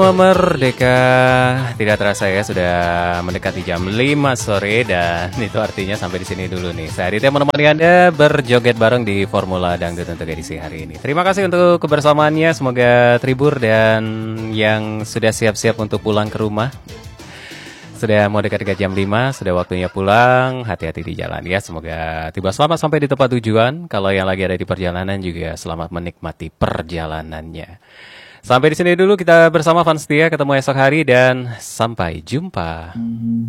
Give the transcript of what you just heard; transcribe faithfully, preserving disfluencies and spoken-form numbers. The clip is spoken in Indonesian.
Merdeka, tidak terasa ya sudah mendekati jam lima sore dan itu artinya sampai di sini dulu nih. Saya Aditya menemani Anda berjoget bareng di Formula Dangdut untuk edisi hari ini. Terima kasih untuk kebersamaannya, semoga terhibur dan yang sudah siap-siap untuk pulang ke rumah. Sudah mau dekat-dekat jam lima, sudah waktunya pulang, hati-hati di jalan ya. Semoga tiba selamat sampai di tempat tujuan. Kalau yang lagi ada di perjalanan juga selamat menikmati perjalanannya. Sampai di sini dulu kita bersama fans setia, ketemu esok hari dan sampai jumpa.